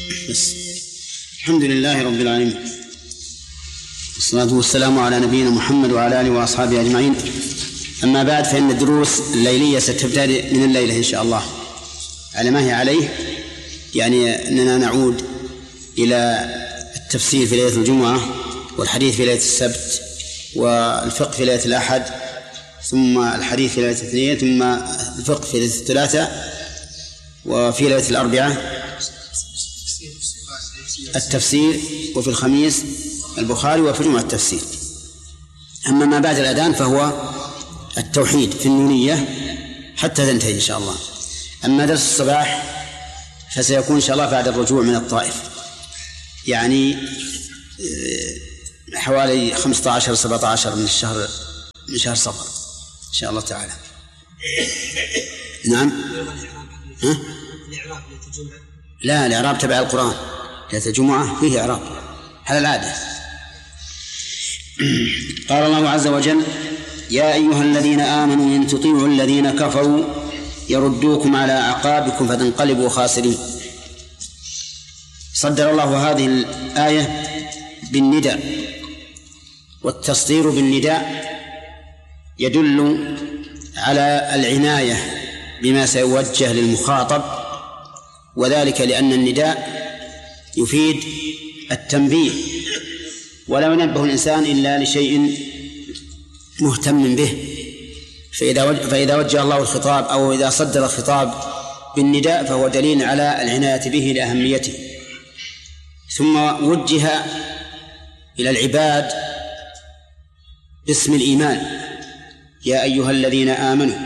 بس. الحمد لله رب العالمين، والصلاة والسلام على نبينا محمد وعلى آله وأصحابه أجمعين. أما بعد، فإن الدروس الليلية ستبتدئ من الليلة إن شاء الله على ما هي عليه، يعني أننا نعود إلى التفسير في ليلة الجمعة، والحديث في ليلة السبت، والفقه في ليلة الأحد، ثم الحديث في ليلة الاثنين، ثم الفقه في ليلة الثلاثاء، وفي ليلة الأربعاء التفسير، وفي الخميس البخاري، وفي الجمعة التفسير. أما ما بعد الأذان فهو التوحيد في النونية حتى تنتهي إن شاء الله. أما درس الصباح فسيكون إن شاء الله بعد الرجوع من الطائف، يعني حوالي 15-17 من شهر صفر إن شاء الله تعالى. نعم. لا، الإعراب تبع القرآن. ليلة الجمعة فيه إعراب على العادة. قال الله عز وجل: يا أيها الذين آمنوا إن تطيعوا الذين كفروا يردوكم على أعقابكم فتنقلبوا خاسرين. صدر الله هذه الآية بالنداء، والتصدير بالنداء يدل على العناية بما سيوجه للمخاطب، وذلك لأن النداء يفيد التنبيه، ولا ينبه الإنسان إلا لشيء مهتم به. فإذا وجه الله الخطاب أو إذا صدر الخطاب بالنداء فهو دليل على العناية به لأهميته. ثم وجه إلى العباد باسم الإيمان: يا أيها الذين آمنوا.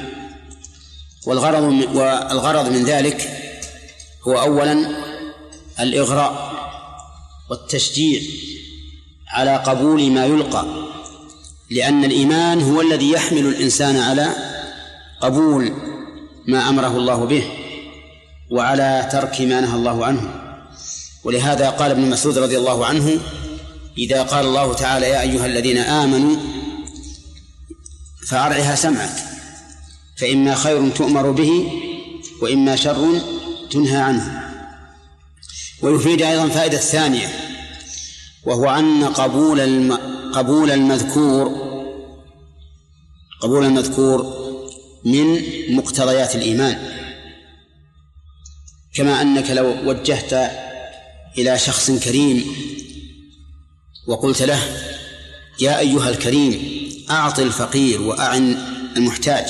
والغرض من ذلك هو أولا الإغراء والتشجيع على قبول ما يلقى، لأن الإيمان هو الذي يحمل الإنسان على قبول ما أمره الله به وعلى ترك ما نهى الله عنه. ولهذا قال ابن مسعود رضي الله عنه: إذا قال الله تعالى يا أيها الذين آمنوا فأرعها سمعك، فإما خير تؤمر به وإما شر تنهى عنه. ويفيد أيضا فائدة ثانية، وهو أن قبول المذكور من مقتضيات الإيمان. كما أنك لو وجهت إلى شخص كريم وقلت له: يا أيها الكريم أعط الفقير وأعن المحتاج،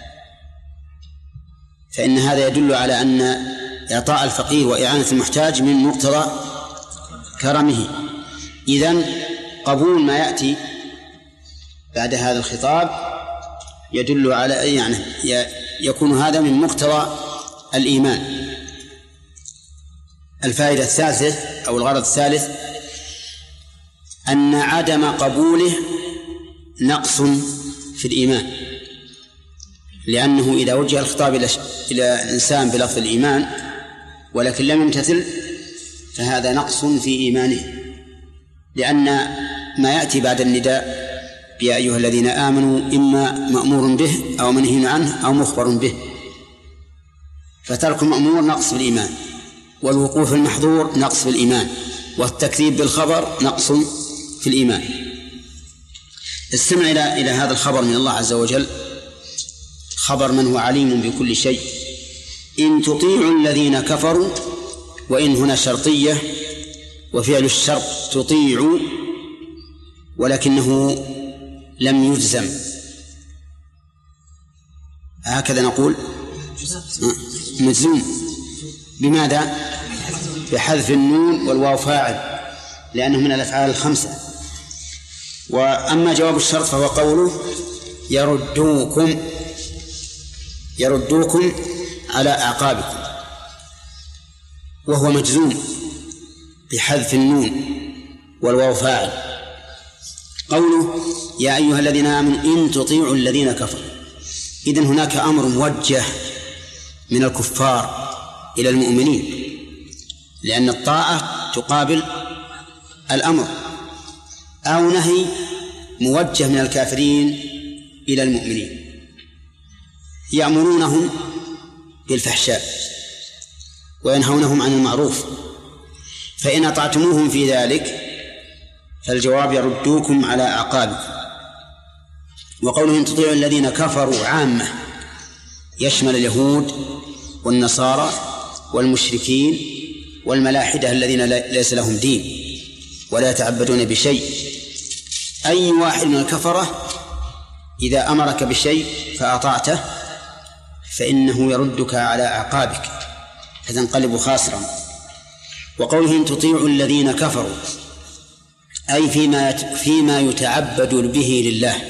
فإن هذا يدل على أن إعطاء الفقير وإعانة المحتاج من مقتضى كرمه. إذن قبول ما يأتي بعد هذا الخطاب يدل على يعني يكون هذا من مقتضى الإيمان. الفائدة الثالثة أو الغرض الثالث أن عدم قبوله نقص في الإيمان، لأنه إذا وجه الخطاب إلى الإنسان بلفظ الإيمان ولكن لم يمتثل فهذا نقص في إيمانه، لأن ما يأتي بعد النداء يا أيها الذين آمنوا إما مأمور به أو منهي عنه أو مخبر به، فترك المأمور نقص في الإيمان، والوقوف المحظور نقص في الإيمان، والتكذيب بالخبر نقص في الإيمان. استمع إلى هذا الخبر من الله عز وجل، خبر من هو عليم بكل شيء: إن تطيعوا الذين كفروا. وإن هنا شرطية، وفعل الشرط تطيع، ولكنه لم يجزم، هكذا نقول مجزوم. بماذا؟ بحذف النون والواو فاعل، لأنه من الأفعال الخمسة. وأما جواب الشرط فهو قوله يردوكم على أعقابكم، وهو مجزوم بحذف النون والواو فاعل. قوله يا أيها الذين آمنوا إن تطيعوا الذين كفروا، إذن هناك أمر موجه من الكفار إلى المؤمنين، لأن الطاعة تقابل الأمر، أو نهي موجه من الكافرين إلى المؤمنين، يأمرونهم بالفحشاء وينهونهم عن المعروف فإن أطعتموهم في ذلك فالجواب يردوكم على أعقابكم. وقوله إن تطيعوا الذين كفروا عامة يشمل اليهود والنصارى والمشركين والملاحدة الذين ليس لهم دين ولا يتعبدون بشيء. أي واحد من الكفرة إذا أمرك بشيء فأطعته فإنه يردك على أعقابك فتنقلب خاسرا. وقوله إن تطيعوا الذين كفروا أي فيما يتعبد به لله.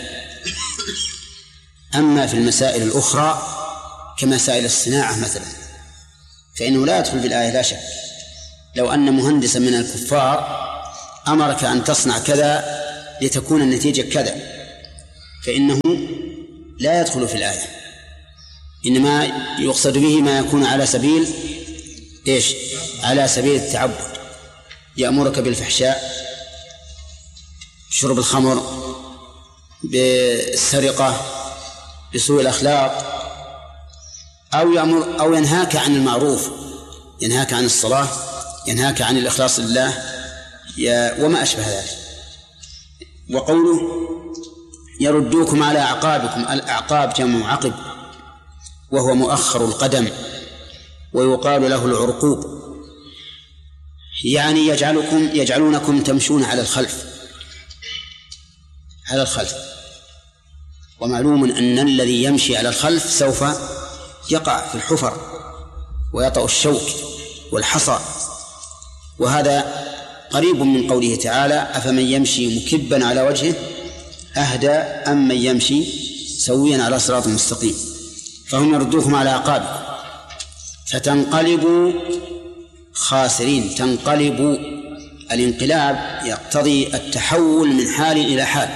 أما في المسائل الأخرى كمسائل الصناعة مثلا فإنه لا يدخل في الآية لا شك. لو أن مهندسا من الكفار أمرك أن تصنع كذا لتكون النتيجة كذا فإنه لا يدخل في الآية، إنما يقصد به ما يكون على سبيل على سبيل التعبد. يأمرك بالفحشاء، شرب الخمر، بالسرقة، بسوء الأخلاق، أو ينهاك عن المعروف، ينهاك عن الصلاة، ينهاك عن الإخلاص لله وما أشبه ذلك. وقوله يردوكم على أعقابكم، الأعقاب جمع عقب وهو مؤخر القدم ويقال له العرقوب، يعني يجعلونكم تمشون على الخلف. ومعلوم أن الذي يمشي على الخلف سوف يقع في الحفر ويطأ الشوك والحصى. وهذا قريب من قوله تعالى أفمن يمشي مكبا على وجهه أهدى أم من يمشي سويا على صراط مستقيم. فهم يردوكم على أعقابكم فتنقلبوا خاسرين. تنقلبوا، الانقلاب يقتضي التحول من حال إلى حال،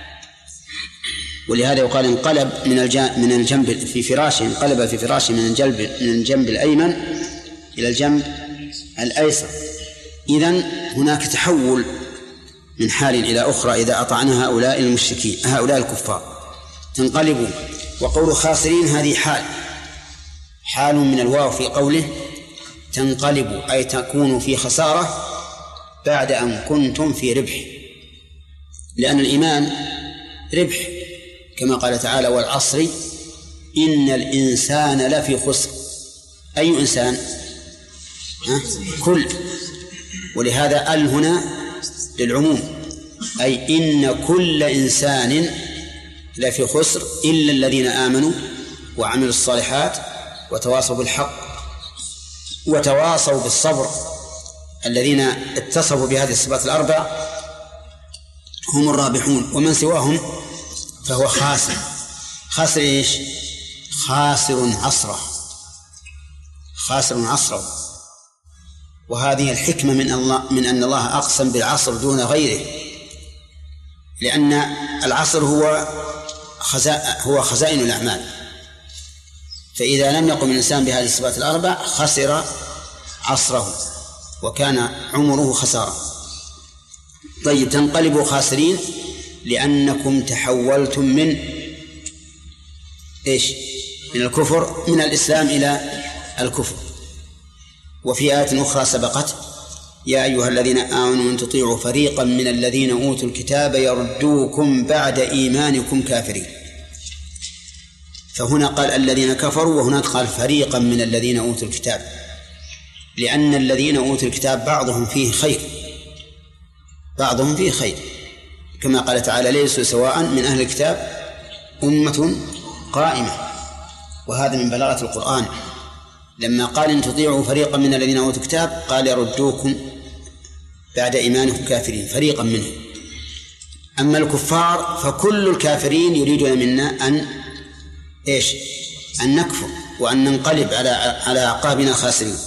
ولهذا يقال انقلب من الجنب في فراشه، انقلب في فراشه من الجنب الأيمن إلى الجنب الأيسر. إذن هناك تحول من حال إلى أخرى إذا أطعنا هؤلاء المشركين هؤلاء الكفار. تنقلبوا. وقول خاسرين هذه حال من الواو في قوله تنقلبوا، أي تكونوا في خسارة بعد أن كنتم في ربح، لأن الإيمان ربح كما قال تعالى والعصر إن الإنسان لفي خسر. أي إنسان؟ كل. ولهذا هنا للعموم، أي إن كل إنسان لفي خسر إلا الذين آمنوا وعملوا الصالحات وتواصوا بالحق وتواصوا بالصبر. الذين اتصفوا بهذه الصفات الأربع هم الرابحون، ومن سواهم فهو خاسر. خاسر إيش؟ خاسر عصره. وهذه الحكمة من أن الله أقسم بالعصر دون غيره، لأن العصر هو خزائن الأعمال، فإذا لم يقم الإنسان بهذه الصفات الأربع خسر عصره وكان عمره خسارة. طيب، تنقلبوا خاسرين لأنكم تحولتم من من الكفر، من الإسلام إلى الكفر. وفي آية أخرى سبقت يا أيها الذين آمنوا إن تطيعوا فريقا من الذين أوتوا الكتاب يردوكم بعد إيمانكم كافرين. فهنا قال الذين كفروا، وهناك قال فريقا من الذين أوتوا الكتاب، لأن الذين أوتوا الكتاب بعضهم فيه خير كما قال تعالى ليسوا سواء من أهل الكتاب أمة قائمة. وهذا من بلاغة القرآن، لما قال إن تطيعوا فريقا من الذين أوتوا الكتاب قال يردوكم بعد إيمانكم كافرين، فريقا منهم. أما الكفار فكل الكافرين يريدون منا أن نكفر وأن ننقلب على أعقابنا خاسرين.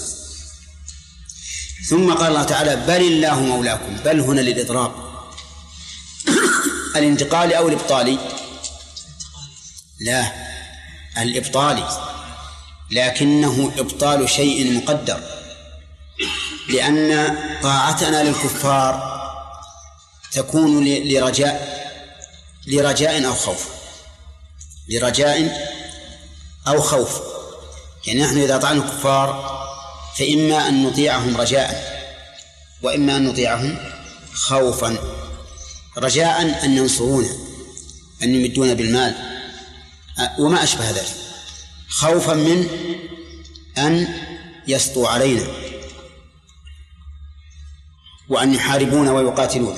ثم قال الله تعالى بل الله مولاكم. بل هنا للإضراب، الانتقال أو الإبطالي؟ لا، الإبطالي، لكنه إبطال شيء مقدر، لأن طاعتنا للكفار تكون لرجاء أو خوف. يعني نحن إذا طعنا الكفار فإما أن نطيعهم رجاء وإما أن نطيعهم خوفا رجاء أن ينصرونا، أن يمدون بالمال وما أشبه ذلك، خوفا من أن يسطوا علينا وأن يحاربون ويقاتلون.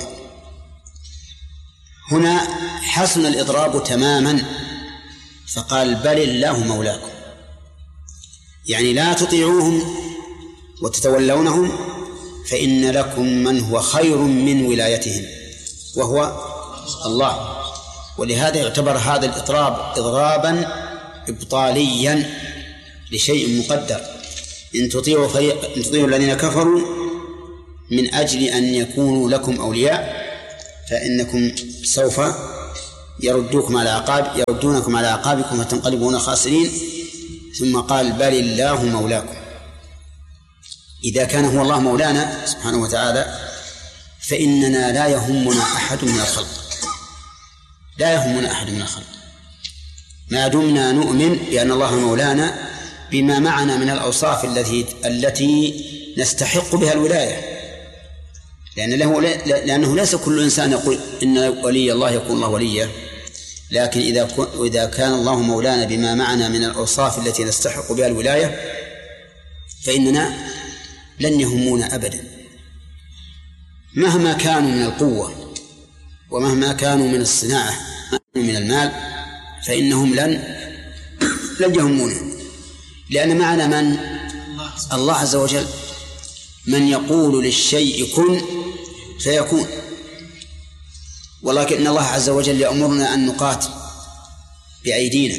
هنا حسن الإضراب تماما، فقال بل الله مولاكم، يعني لا تطيعوهم وتتولونهم، فإن لكم من هو خير من ولايتهم وهو الله. ولهذا يعتبر هذا الإضراب إضرابا إبطاليا لشيء مقدر. إن تطيعوا الذين كفروا من أجل أن يكونوا لكم أولياء فإنكم سوف يردونكم على أعقابكم فتنقلبون خاسرين. ثم قال بل الله مولاكم. إذا كان هو الله مولانا سبحانه وتعالى فإننا لا يهمنا أحد من الخلق، لا يهمنا أحد من الخلق ما دمنا نؤمن بأن الله مولانا بما معنا من الأوصاف التي نستحق بها الولاية، لأنه ليس كل إنسان يقول إن ولي الله يكون الله وليه، لكن إذا كان الله مولانا بما معنا من الأوصاف التي نستحق بها الولاية فإننا لن يهمون أبدا مهما كانوا من القوة ومهما كانوا من الصناعة من المال، فإنهم لن يهمون، لأن معنا من؟ الله عز وجل، من يقول للشيء كن فيكون. ولكن الله عز وجل يأمرنا أن نقاتل بأيدينا،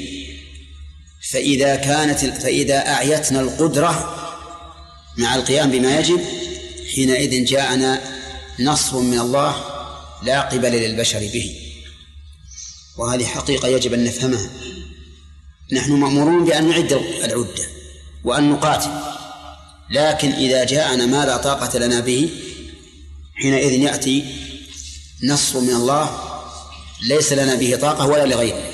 فإذا أعيتنا القدرة مع القيام بما يجب حينئذ جاءنا نصر من الله لا قبل للبشر به. وهذه حقيقة يجب أن نفهمها. نحن مأمورون بأن نعد العدة وأن نقاتل، لكن إذا جاءنا ما لا طاقة لنا به حينئذ يأتي نصر من الله ليس لنا به طاقة ولا لغيره.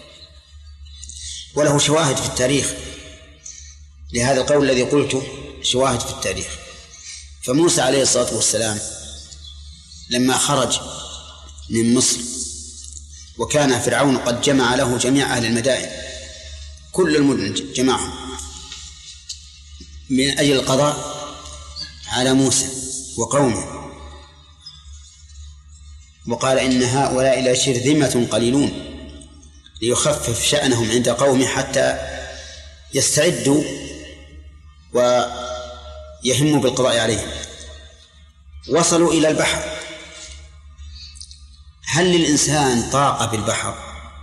وله شواهد في التاريخ لهذا القول الذي قلته، شواهد في التاريخ. فموسى عليه الصلاة والسلام لما خرج من مصر وكان فرعون قد جمع له جميع أهل المدائن، كل المدن جمعهم من أجل القضاء على موسى وقومه، وقال إن هؤلاء لشرذمة قليلون، ليخفف شأنهم عند قومه حتى يستعدوا ويهموا بالقضاء عليهم. وصلوا إلى البحر. هل للإنسان طاقة بالبحر؟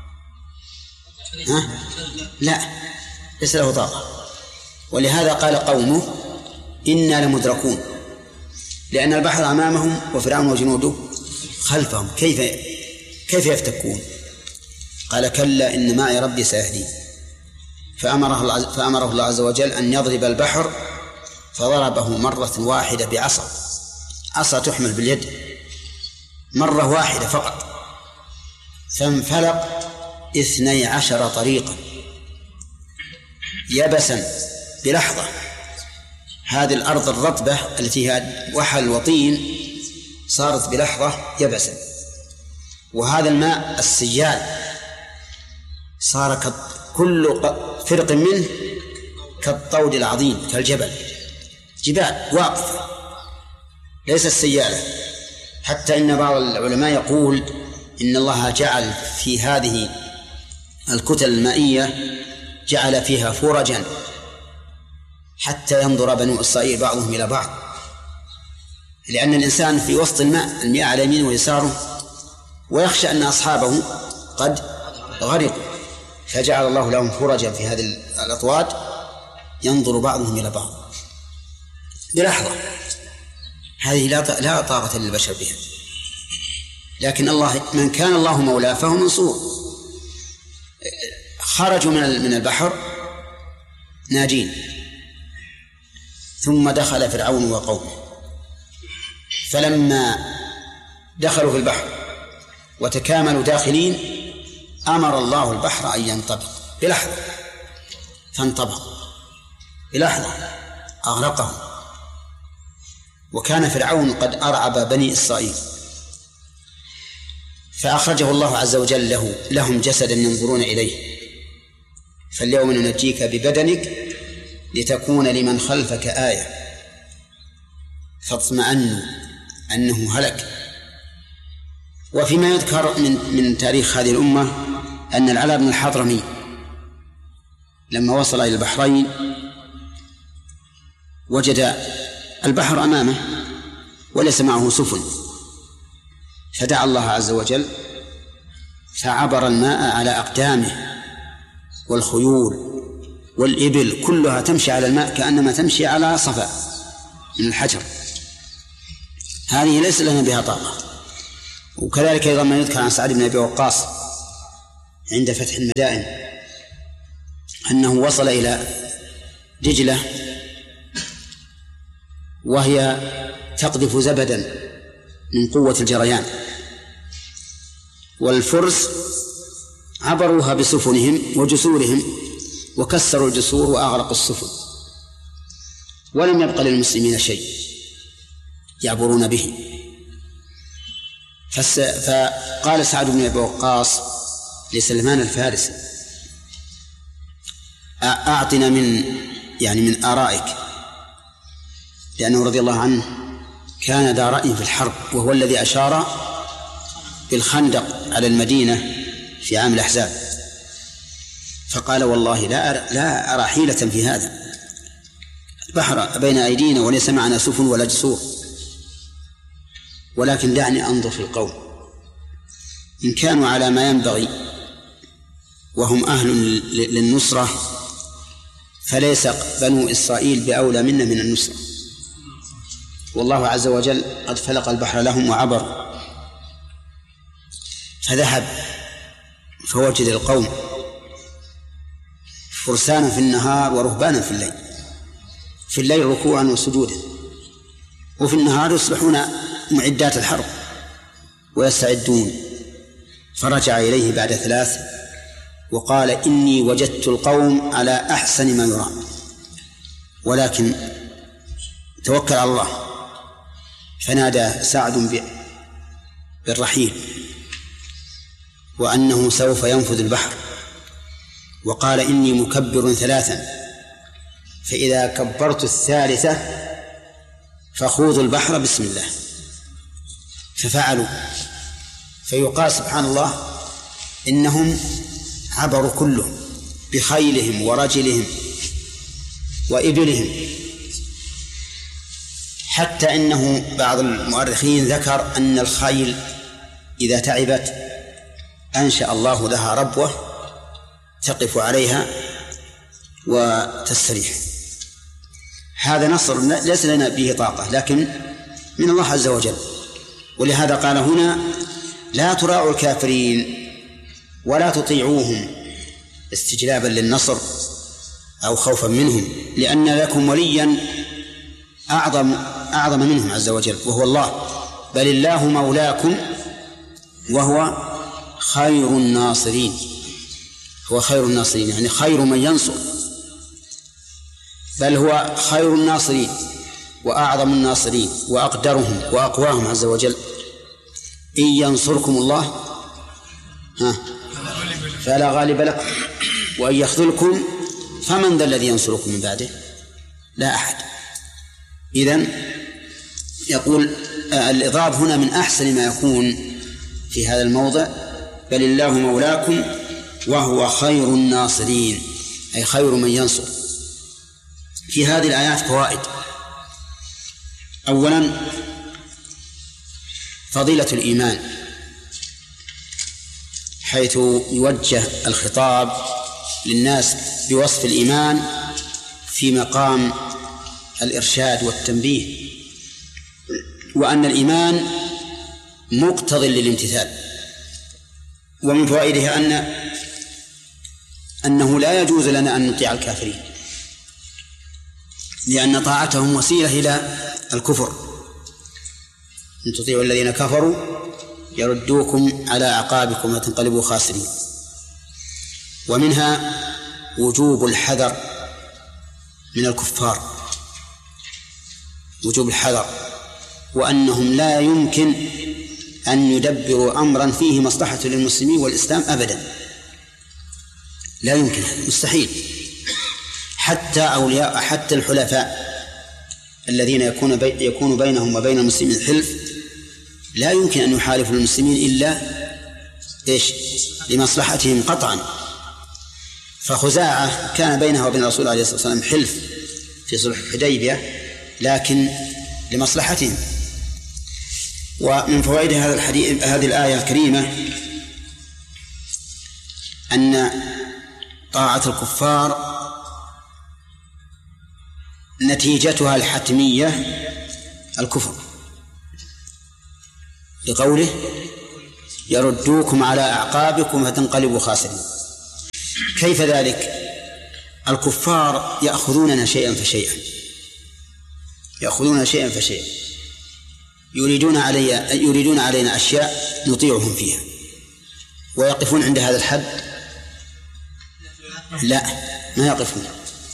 لا، ليس له طاقة. ولهذا قال قومه إنا لمدركون، لأن البحر أمامهم وفرعون وجنوده خلفهم، كيف يفتكون؟ قال كلا إن معي ربي سيهدين. فأمره الله عز وجل أن يضرب البحر، فضربه مرة واحدة بعصا، عصا تحمل باليد، مرة واحدة فقط، فانفلق 12 طريقا يبسا بلحظة. هذه الأرض الرطبة التي هي وحل وطين صارت بلحظة يبسا، وهذا الماء السيال صار كل فرق منه كالطود العظيم كالجبل، جبال واقفة ليس السيالة. حتى إن بعض العلماء يقول إن الله جعل في هذه الكتل المائية جعل فيها فرجا حتى ينظر بنو إسرائيل بعضهم إلى بعض، لأن الإنسان في وسط المياه على يمينه ويساره ويخشى أن أصحابه قد غرقوا، فجعل الله لهم فرجا في هذه الأطواد ينظر بعضهم إلى بعض بلحظة. هذه لا طاقة للبشر بها، لكن الله من كان الله مولاه فهو منصور. خرجوا من البحر ناجين، ثم دخل فرعون وقومه، فلما دخلوا في البحر وتكاملوا داخلين أمر الله البحر أن ينطبق بلحظة، فانطبق بلحظة أغرقهم. وكان فرعون قد أرعب بني إسرائيل، فأخرجه الله عز وجل لهم جسدا ينظرون إليه، فاليوم ننجيك ببدنك لتكون لمن خلفك آية فاطمئنوا أنه هلك. وفيما يذكر من تاريخ هذه الأمة أن العلاء بن الحضرمي لما وصل إلى البحرين وجد البحر أمامه وليس معه سفن، فدعا الله عز وجل فعبر الماء على أقدامه، والخيول والإبل كلها تمشي على الماء كأنما تمشي على صفا من الحجر. هذه ليس لنا بها طاقة. وكذلك أيضا ما يذكر عن سعد بن أبي وقاص عند فتح المدائن أنه وصل إلى دجلة وهي تقذف زبدا من قوة الجريان، والفرس عبروها بسفنهم وجسورهم وكسروا الجسور وأغرقوا السفن، ولم يبق للمسلمين شيء يعبرون به. فقال سعد بن أبي وقاص لسلمان الفارسي: أعطنا من آرائك، لأنه رضي الله عنه كان ذا رأي في الحرب، وهو الذي أشار بالخندق على المدينة في عام الأحزاب. فقال: والله لا أرى حيلة في هذا، البحر بين أيدينا وليس معنا سفن ولا جسور، ولكن دعني أنظر في القوم، إن كانوا على ما ينبغي وهم أهل للنصرة فليس بنو إسرائيل بأولى منا من النصرة، والله عز وجل قد فلق البحر لهم وعبر. فذهب فوجد القوم فرسانا في النهار ورهبانا في الليل، في الليل ركوعا وسجودا، وفي النهار يصبحون معدات الحرب ويستعدون. فرجع إليه بعد 3 وقال: إني وجدت القوم على أحسن ما يرام، ولكن توكل على الله. فنادى سعد بالرحيل وأنه سوف ينفذ البحر، وقال: إني مكبر 3، فإذا كبرت 3 فخوضوا البحر بسم الله. ففعلوا. فيقال سبحان الله إنهم عبروا كلهم بخيلهم ورجلهم وإبلهم، حتى إنه بعض المؤرخين ذكر أن الخيل إذا تعبت أنشأ الله لها ربوة تقف عليها وتستريح. هذا نصر ليس لنا به طاقة، لكن من الله عز وجل. ولهذا قال هنا: لا تراعوا الكافرين ولا تطيعوهم استجلابا للنصر أو خوفا منهم، لأن لكم وليا أعظم منهم عز وجل وهو الله، بل الله مولاكم وهو خير الناصرين. هو خير الناصرين يعني خير من ينصر، بل هو خير الناصرين وأعظم الناصرين وأقدرهم وأقواهم عز وجل. إن ينصركم الله فلا غالب لكم وإن يخذلكم فمن ذا الذي ينصركم من بعده؟ لا أحد. إذن يقول الإضراب هنا من أحسن ما يكون في هذا الموضع: بل الله مولاكم وهو خير الناصرين، أي خير من ينصر. في هذه الآيات فوائد: أولا فضيلة الإيمان، حيث يوجه الخطاب للناس بوصف الإيمان في مقام الإرشاد والتنبيه، وأن الإيمان مقتض للامتثال. ومن فوائده أنه لا يجوز لنا أن نطيع الكافرين، لأن طاعتهم وسيلة إلى الكفر. إن تطيعوا الذين كفروا يردوكم على أعقابكم وتنقلبوا خاسرين. ومنها وجوب الحذر من الكفار، وجوب الحذر وأنهم لا يمكن أن يدبروا أمرا فيه مصلحة للمسلمين والإسلام أبدا، لا يمكن، مستحيل. حتى الحلفاء الذين يكون بينهم وبين المسلمين حلف لا يمكن أن يحالفوا المسلمين إلا لمصلحتهم قطعا. فخزاعة كان بينها وبين الرسول عليه الصلاة والسلام حلف في صلح الحديبية لكن لمصلحتهم. ومن فوائد هذه الآية الكريمة أن طاعة الكفار نتيجتها الحتمية الكفر، لقوله يردوكم على أعقابكم فتنقلبوا خاسرين. كيف ذلك؟ الكفار يأخذوننا شيئا فشيئا، يريدون علينا أشياء نطيعهم فيها، ويقفون عند هذا الحد؟ لا، ما يقفون،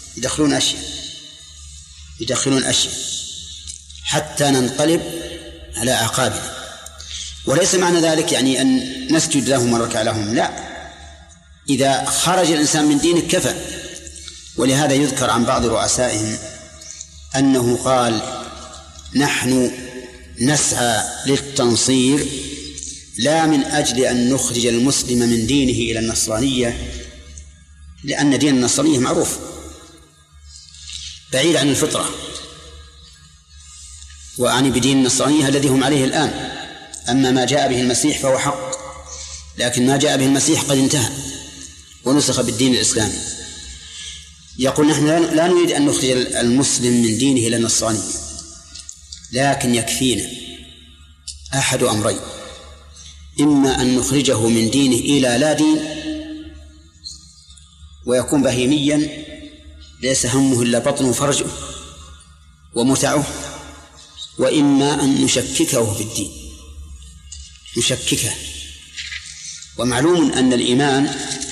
يدخلون أشياء حتى ننقلب على أعقابنا. وليس معنى ذلك يعني أن نسجد لهم ونركع لهم، لا، إذا خرج الإنسان من دينه كفى. ولهذا يذكر عن بعض رؤسائهم أنه قال نحن نسعى للتنصير لا من أجل أن نخرج المسلم من دينه إلى النصرانية، لأن دين النصرانية معروف بعيد عن الفطرة، وأعني بدين النصرانية الذي هم عليه الآن. أما ما جاء به المسيح فهو حق، لكن ما جاء به المسيح قد انتهى ونسخ بالدين الإسلامي. يقول نحن لا نريد أن نخرج المسلم من دينه إلى النصرانية، لكن يكفينا أحد أمرين: إما أن نخرجه من دينه إلى لا دين ويكون بهيميا ليس همه إلا بطنه وفرجه ومتعه، وإما أن نشككه في الدين، نشككه. ومعلوم أن الإيمان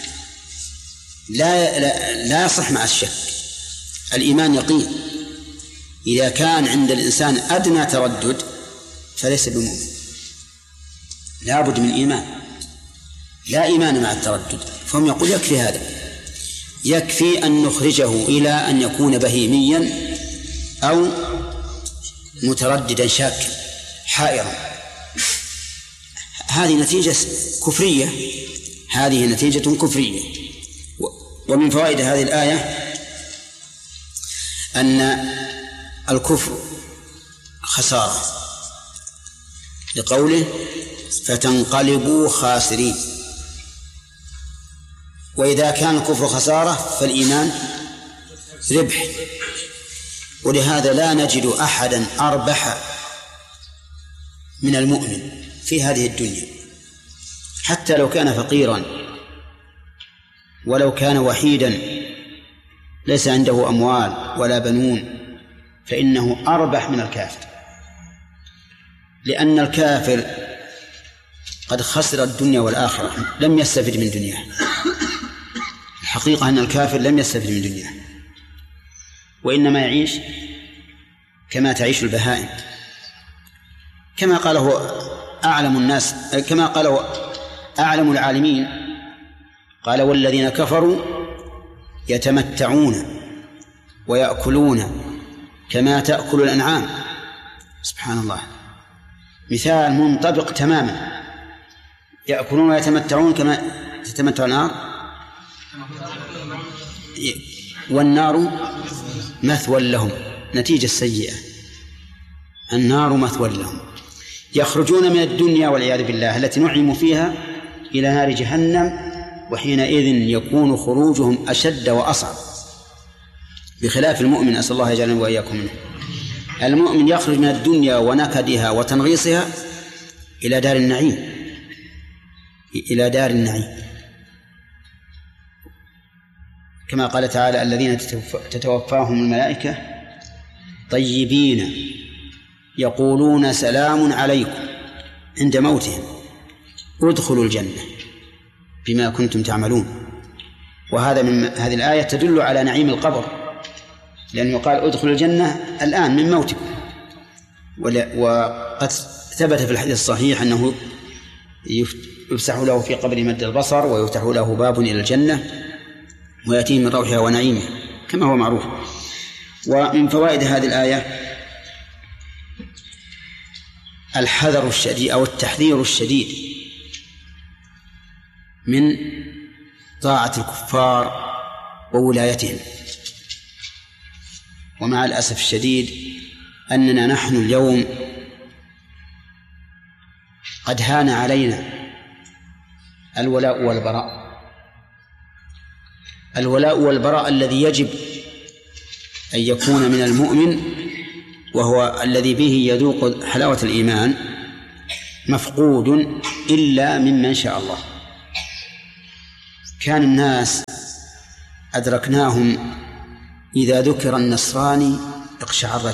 لا يصح مع الشك، الإيمان يقين. إذا كان عند الإنسان أدنى تردد فليس بمؤمن، لا بد من إيمان، لا إيمان مع التردد. فهم يقول يكفي هذا، يكفي أن نخرجه إلى أن يكون بهيميا أو مترددا شاكا حائرا. هذه نتيجة كفرية. ومن فوائد هذه الآية أن الكفر خسارة، لقوله فتنقلبوا خاسرين. وإذا كان الكفر خسارة فالإيمان ربح. ولهذا لا نجد أحدا أربح من المؤمن في هذه الدنيا، حتى لو كان فقيرا ولو كان وحيدا ليس عنده أموال ولا بنون، فإنه أربح من الكافر، لأن الكافر قد خسر الدنيا والآخرة، لم يستفد من دنياه. الحقيقة أن الكافر لم يستفد من دنياه، وإنما يعيش كما تعيش البهائم، كما قاله أعلم الناس، كما قاله أعلم العالمين، قال والذين كفروا يتمتعون ويأكلون كما تأكل الأنعام. سبحان الله، مثال منطبق تماما. يأكلون ويتمتعون كما تتمتع النار، والنار مثوى لهم، نتيجة سيئة، النار مثوى لهم. يخرجون من الدنيا والعياذ بالله التي نعموا فيها إلى نار جهنم، وحينئذ يكون خروجهم أشد وأصعب، بخلاف المؤمن. أسأل الله يجعلنا وإياكم منه. المؤمن يخرج من الدنيا ونكدها وتنغيصها إلى دار النعيم، إلى دار النعيم، كما قال تعالى الذين تتوفاهم الملائكة طيبين يقولون سلام عليكم عند موتهم ادخلوا الجنة بما كنتم تعملون. وهذا من هذه الآية تدل على نعيم القبر، لأنه قال ادخلوا الجنة الآن من موتكم، وقد ثبت في الحديث الصحيح أنه يفسح له في قبر مد البصر، ويفتح له باب إلى الجنة، ويأتيه من روحها ونعيمها كما هو معروف. ومن فوائد هذه الآية الحذر الشديد أو التحذير الشديد من طاعة الكفار وولايتهم. ومع الأسف الشديد أننا نحن اليوم قد هان علينا الولاء والبراء. الولاء والبراء الذي يجب أن يكون من المؤمن، وهو الذي به يذوق حلاوة الإيمان، مفقود إلا ممن شاء الله. كان الناس أدركناهم إذا ذكر النصراني اقشعر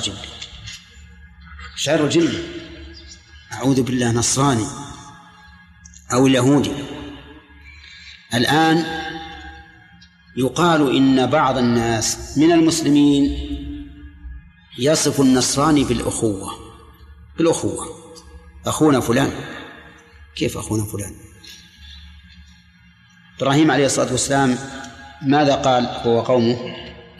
جلده، أعوذ بالله، نصراني أو اليهودي. الآن يقال إن بعض الناس من المسلمين يصف النصراني بالأخوة، أخونا فلان. كيف أخونا فلان؟ إبراهيم عليه الصلاة والسلام ماذا قال هو قومه؟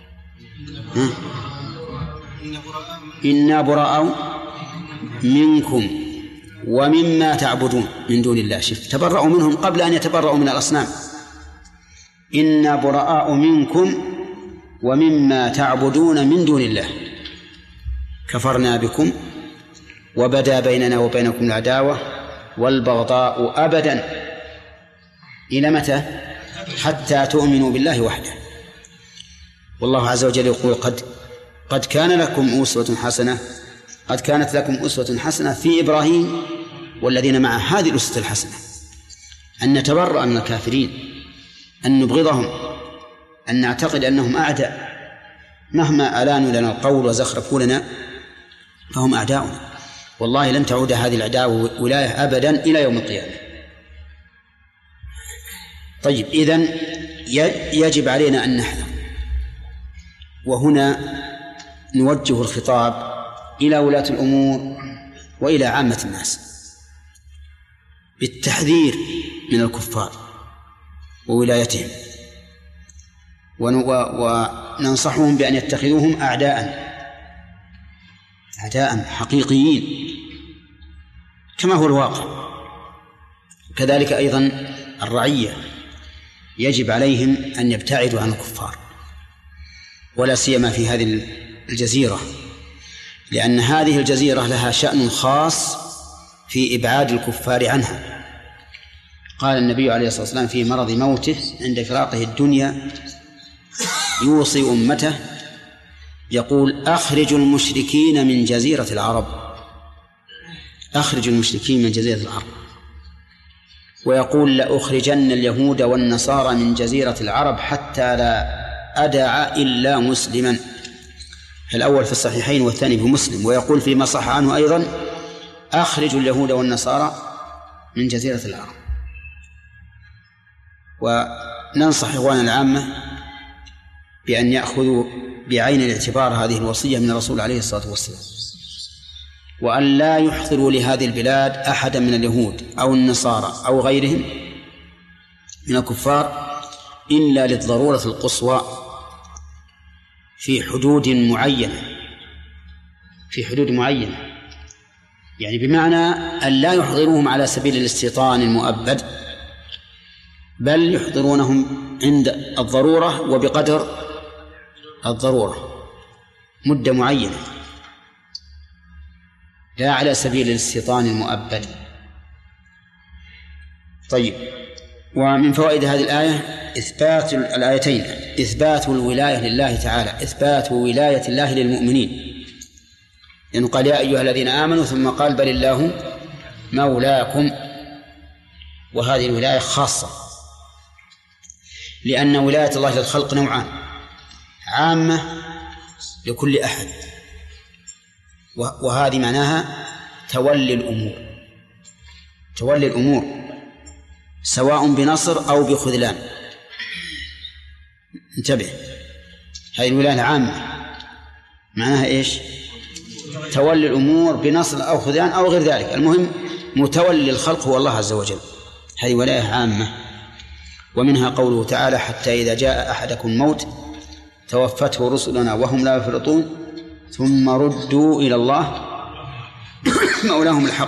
إنا براء منكم ومما تعبدون من دون الله. شف، تبرأوا منهم قبل أن يتبرأوا من الأصنام. إنا براء منكم ومما تعبدون من دون الله كفرنا بكم وبدا بيننا وبينكم العداوة والبغضاء أبدا إلى متى؟ حتى تؤمنوا بالله وحده. والله عز وجل يقول قد كانت لكم أسوة حسنة في إبراهيم والذين معه. هذه الأسوة الحسنة أن نتبرأ من الكافرين، أن نبغضهم، أن نعتقد أنهم أعداء، مهما ألانوا لنا القول وزخرفوا لنا فهم أعداؤنا. والله لن تعود هذه العداوة ولاية أبدا إلى يوم القيامة. طيب، إذن يجب علينا أن نحذر. وهنا نوجه الخطاب إلى ولاة الأمور وإلى عامة الناس بالتحذير من الكفار وولايتهم، وننصحهم بأن يتخذوهم أعداء حقيقيين كما هو الواقع. كذلك أيضا الرعية يجب عليهم أن يبتعدوا عن الكفار، ولا سيما في هذه الجزيرة، لأن هذه الجزيرة لها شأن خاص في إبعاد الكفار عنها. قال النبي عليه الصلاة والسلام في مرض موته عند فراقه الدنيا يوصي أمته يقول: أخرجوا المشركين من جزيرة العرب، أخرجوا المشركين من جزيرة العرب. ويقول: لأخرجن اليهود والنصارى من جزيرة العرب حتى لا أدع إلا مسلما. الأول في الصحيحين والثاني في مسلم. ويقول فيما صح عنه أيضا: أخرجوا اليهود والنصارى من جزيرة العرب. وننصح إخواننا العامة بأن يأخذوا بعين الاعتبار هذه الوصية من الرسول عليه الصلاة والسلام، وأن لا يحضروا لهذه البلاد أحدا من اليهود أو النصارى أو غيرهم من الكفار إلا للضرورة القصوى في حدود معينة، يعني بمعنى أن لا يحضروهم على سبيل الاستيطان المؤبد، بل يحضرونهم عند الضرورة وبقدر الضرورة مدة معينة، لا على سبيل الاستيطان المؤبد. طيب، ومن فوائد هذه الآية إثبات الآيتين: إثبات الولاية لله تعالى، إثبات ولاية الله للمؤمنين، لأنه قال: يا أيها الذين آمنوا، ثم قال: بل الله مولاكم. وهذه الولاية خاصة، لأن ولاية الله للخلق نوعان: عامة لكل أحد، وهذه معناها تولي الأمور سواء بنصر أو بخذلان. انتبه، هذه الولاية العامة معناها إيش؟ تولي الأمور بنصر أو خذلان أو غير ذلك، المهم متولي الخلق هو الله عز وجل. هذه ولاية عامة. ومنها قوله تعالى: حتى إذا جاء أحدكم الموت توفته رسلنا وهم لا يفرطون ثم ردوا إلى الله مولاهم الحق.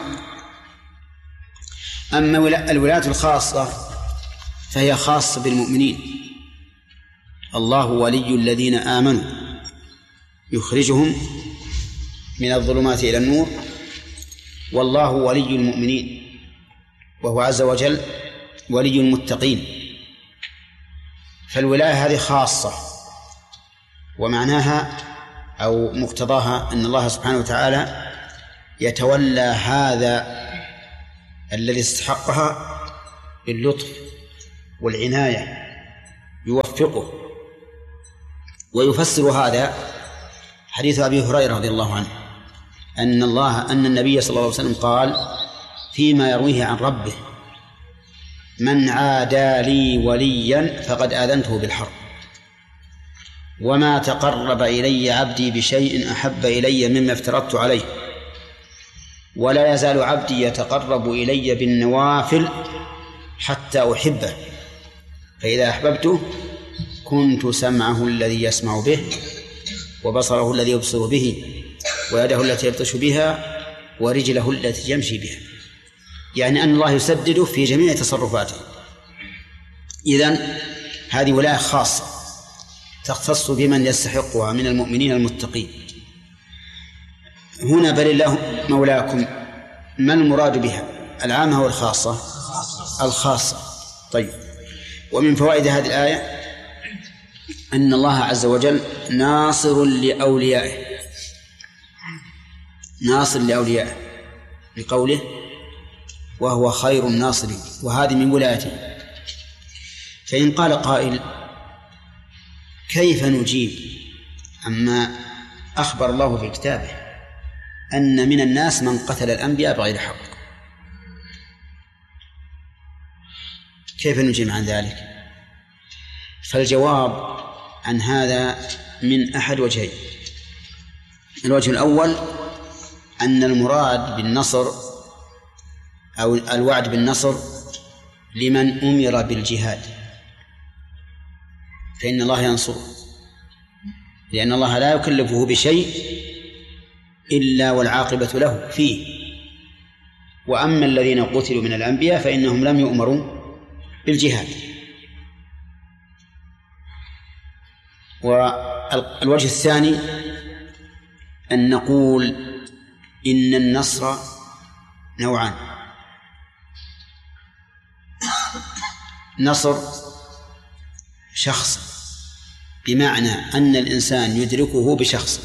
أما الولاية الخاصة فهي خاصة بالمؤمنين. الله ولي الذين آمنوا يخرجهم من الظلمات إلى النور، والله ولي المؤمنين وهو عز وجل ولي المتقين. فالولاية هذه خاصة، ومعناها أو مقتضاها أن الله سبحانه وتعالى يتولى هذا الذي استحقها باللطف والعناية، يوفقه. ويفسر هذا حديث أبي هريرة رضي الله عنه أن النبي صلى الله عليه وسلم قال فيما يرويه عن ربه: من عادى لي وليا فقد آذنته بالحرب، وما تقرب إلي عبدي بشيء أحب إلي مما افترضت عليه، ولا يزال عبدي يتقرب إلي بالنوافل حتى أحبه، فإذا أحببته كنت سمعه الذي يسمع به، وبصره الذي يبصر به، ويده التي يبطش بها، ورجله التي يمشي بها. يعني أن الله يسدده في جميع تصرفاته. إذن هذه ولاية خاصة تختص بمن يستحقها من المؤمنين المتقين. هنا بل الله مولاكم، ما المراد بها؟ العامة والخاصة؟ الخاصة. طيب، ومن فوائد هذه الآية أن الله عز وجل ناصر لأوليائه، ناصر لأوليائه بقوله: وهو خير الناصرين، وهذه من ولايته. فإن قال قائل: كيف نجيب عما أخبر الله في كتابه أن من الناس من قتل الأنبياء بغير حق؟ كيف نجيب عن ذلك؟ فالجواب عن هذا من أحد وجهين. الوجه الأول أن المراد بالنصر أو الوعد بالنصر لمن أمر بالجهاد، فإن الله ينصره، لأن الله لا يكلفه بشيء إلا والعاقبة له فيه. وأما الذين قتلوا من الأنبياء فإنهم لم يؤمروا بالجهاد. والوجه الثاني أن نقول إن النصر نوعان: نصر شخص بمعنى أن الإنسان يدركه بشخص،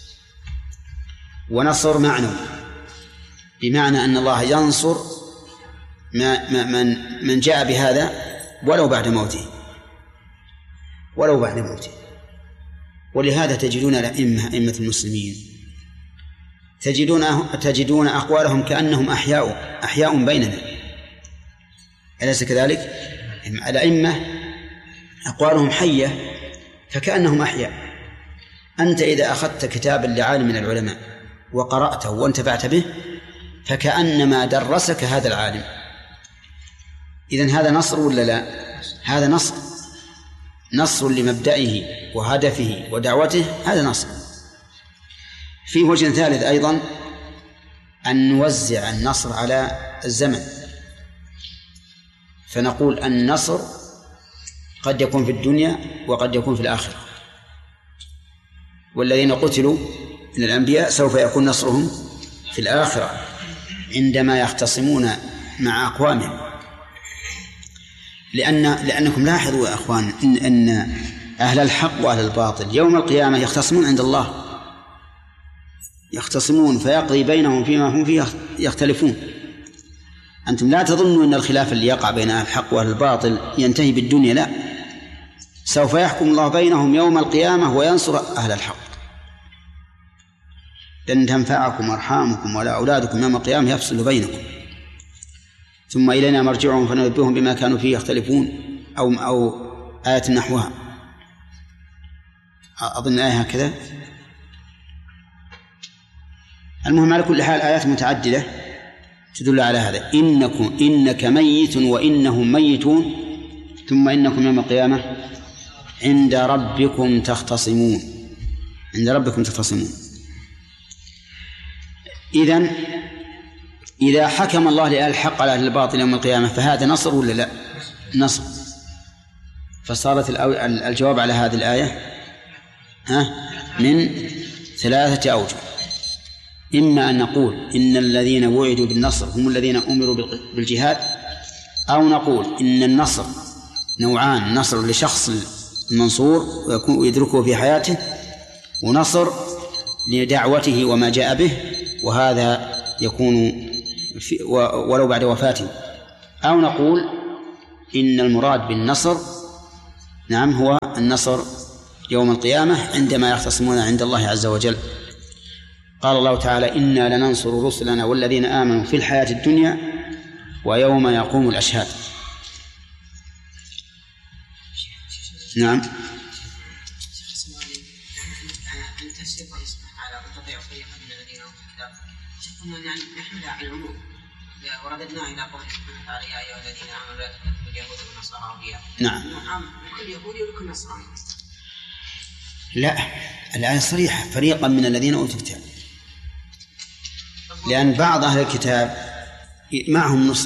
ونصر معنوي بمعنى أن الله ينصر من جاء بهذا ولو بعد موته، ولو بعد موته. ولهذا تجدون أئمة المسلمين تجدون أقوالهم كأنهم أحياء بيننا، أليس كذلك؟ الأئمة أقوالهم حية فكأنهم أحياء. أنت إذا أخذت كتابا لعالم من العلماء وقرأته وانتفعت به فكأنما درسك هذا العالم. إذن هذا نصر ولا لا؟ هذا نصر لمبدئه وهدفه ودعوته، هذا نصر. في وجه ثالث أيضا أن نوزع النصر على الزمن، فنقول النصر قد يكون في الدنيا وقد يكون في الآخرة. والذين قتلوا من الأنبياء سوف يكون نصرهم في الآخرة عندما يختصمون مع أقوامهم. لأنكم لاحظوا يا أخوان إن أهل الحق وأهل الباطل يوم القيامة يختصمون عند الله، يختصمون فيقضي بينهم فيما هم فيه يختلفون. أنتم لا تظنوا أن الخلاف اللي يقع بين أهل الحق وأهل الباطل ينتهي بالدنيا، لا، سوف يحكم الله بينهم يوم القيامة وينصر أهل الحق. لن تنفعكم أرحامكم ولا أولادكم يوم القيامة يفصل بينكم، ثم إلينا مرجعهم فننبئهم بما كانوا فيه يختلفون، أو آية نحوها، أظن آية هكذا. المهم على كل حال آيات متعددة تدل على هذا. إنك ميت وإنهم ميتون ثم إنكم يوم القيامة عند ربكم تختصمون. إذا حكم الله لأهل الحق على أهل الباطل يوم القيامة فهذا نصر ولا لا؟ نصر. فصارت الجواب على هذه الآية من 3 أوجه. إما أن نقول إن الذين وعدوا بالنصر هم الذين أمروا بالجهاد، أو نقول إن النصر نوعان: نصر لشخص المنصور ويدركه في حياته، ونصر لدعوته وما جاء به، وهذا يكون ولو بعد وفاته. أو نقول إن المراد بالنصر هو النصر يوم القيامة عندما يختصمون عند الله عز وجل. قال الله تعالى: إنا لننصر رسلنا والذين آمنوا في الحياة الدنيا ويوم يقوم الأشهاد. نعم. نحملها على العموم ورددنا إلى قوله سبحانه وتعالى: يا أيها الذين آمنوا لا تتخذوا اليهود والنصارى أولياء. نعم. لكل يهودي ولكل نصراني. لا، الآية صريحة: فريقا من الذين أوتوا الكتاب، لأن بعض أهل الكتاب معهم نصر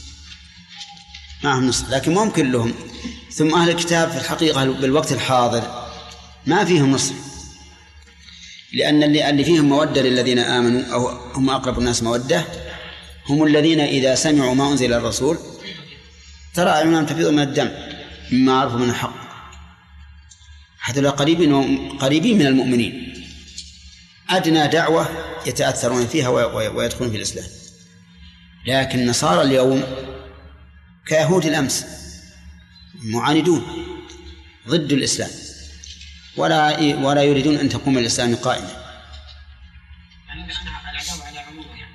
لكن ممكن لهم. ثم أهل الكتاب في الحقيقة بالوقت الحاضر ما فيهم نصر، لأن اللي فيهم مودة للذين آمنوا أو هم أقرب الناس مودة هم الذين إذا سمعوا ما أنزل الرسول ترى أعينهم تفيض من الدم مما عرفوا من الحق. هذول قريبين من المؤمنين، أدنى دعوة يتأثرون فيها ويدخلون في الإسلام. لكن نصارى اليوم كيهود الأمس معاندون ضد الإسلام ولا يريدون أن تقوم الإسلام قائمة. يعني العداوة على عمومه، يعني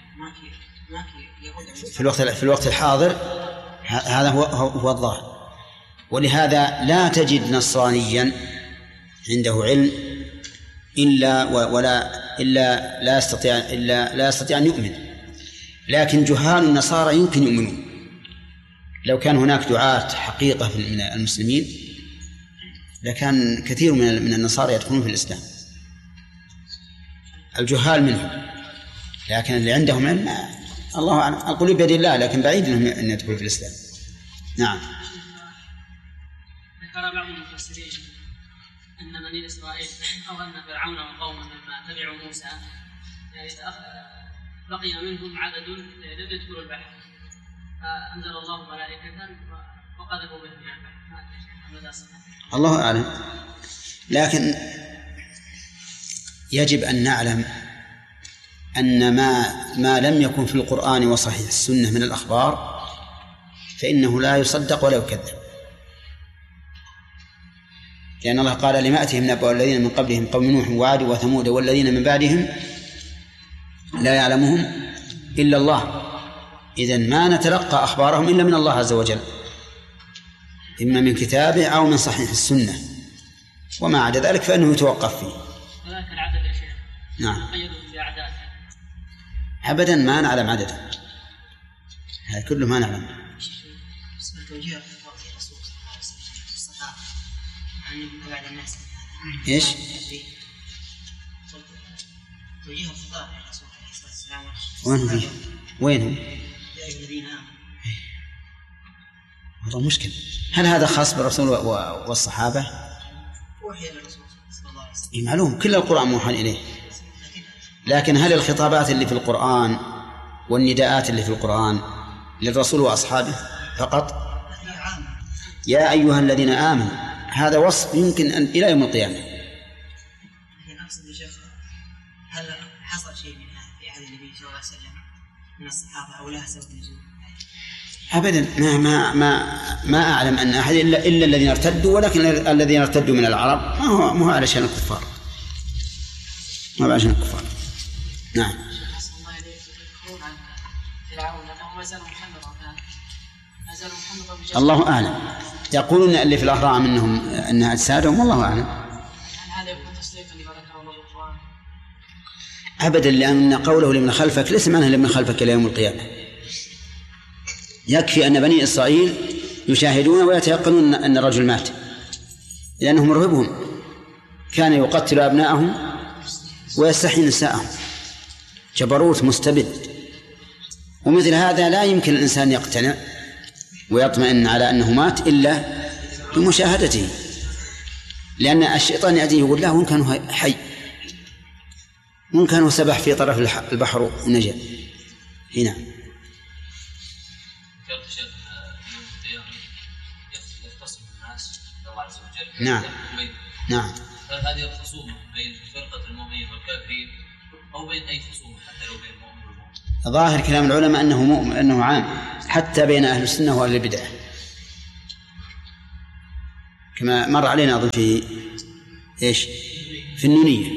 في الوقت الحاضر هذا هو الظاهر. ولهذا لا تجد نصرانيا عنده علم إلا لا يستطيع أن يؤمن. لكن جهال النصارى يمكن يؤمنون. لو كان هناك دعاة حقيقة من المسلمين لكان كثير من النصارى يدخلون في الإسلام، الجهال منهم. لكن اللي عندهم علم الله أعلم، القلوب بيد الله، لكن بعيد أن يدخلوا في الإسلام. نعم. ذكر بعض المفسرين أن بني إسرائيل أو أن فرعون وقومه لما تبعوا موسى بقي منهم عدد لم يدخلوا البحر، فأنزل الله ملائكة وقذفوا بهم البحر. الله أعلم. لكن يجب أن نعلم أن ما لم يكن في القرآن وصحيح السنة من الأخبار فإنه لا يصدق ولا يكذب، لأن الله قال: لما أتهم نبأ الذين من قبلهم قوم نوح وعاد وثمود والذين من بعدهم لا يعلمهم إلا الله. إذن ما نتلقى أخبارهم إلا من الله عز وجل، إما من كتابه أو من صحيح السنة، وما عدا ذلك فإنه يتوقف فيه. ولكن العدد يا شيخ نعم قيدوا بأعداد أبدا ما نعلم عددا، هذا كله ما نعلم. إيش؟ توجيه الخطاب يا رسول الله صلى الله عليه وسلم. وين هو؟ وين هو؟ يا أيها الذين آمنوا. هذا مشكل. هل هذا خاص بالرسول والصحابة؟ وحي للرسول صلى الله عليه وسلم. معلوم كل القرآن موحى إليه، لكن هل الخطابات اللي في القرآن والنداءات اللي في القرآن للرسول وأصحابه فقط؟ يا أيها الذين آمنوا هذا وصف يمكن أن إلى يوم القيامة. لكن أقصد يا شيخ، هل حصل شيء من هذا في عهد النبي صلى الله عليه وسلم من الصحابة أو لا سبب نزول؟ أبدا ما أعلم أن أحد إلا الذين ارتدوا، ولكن الذين ارتدوا من العرب ما هو على شأن الكفار، ما هو على شأن الكفار. نعم. الله أعلم. يقولون اللي في الأهرام منهم أنها أجسادهم، والله أعلم. هذا يكون تصديقا لما ذكره الله في القرآن؟ أبدا، لأن قوله لمن خلفك ليس معناه لمن خلفك إلى يوم القيامة. يكفي أن بني إسرائيل يشاهدون ويتيقنون أن الرجل مات، لأنه مرهبهم، كان يقتل أبناءهم ويستحيي نساءهم، جبروت مستبد. ومثل هذا لا يمكن الإنسان يقتنع ويطمئن على أنه مات إلا بمشاهدته، لأن الشيطان يأتيه يقول له إن كان حي، إن كان سبح في طرف البحر ونجا هنا. نعم نعم. هل هذه الخصومة بين فرقة المؤمنين والكافرين أو بين أي خصومة حتى لو بين المؤمن والمؤمن؟ ظاهر كلام العلماء أنه عام حتى بين أهل السنة وأهل البدع، كما مر علينا أظن في إيش في النونية،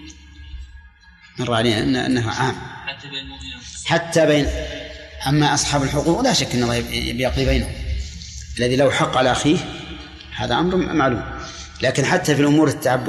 مر علينا أنه عام حتى بين المؤمنين حتى بين. أما أصحاب الحقوق لا شك أن الله يقضي بينهم، الذي له حق على أخيه هذا أمر معلوم، لكن حتى في الأمور التعبد